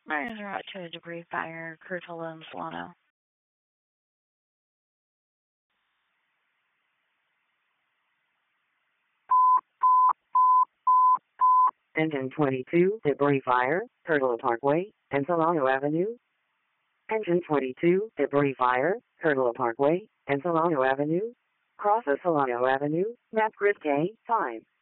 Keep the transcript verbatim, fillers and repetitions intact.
Mine is route to a debris fire, Curtola and Solano. Engine twenty-two, debris fire, Turtle Parkway, and Solano Avenue. Engine twenty-two, debris fire, Turtle Parkway, and Solano Avenue. Cross the Solano Avenue, map grid K, five.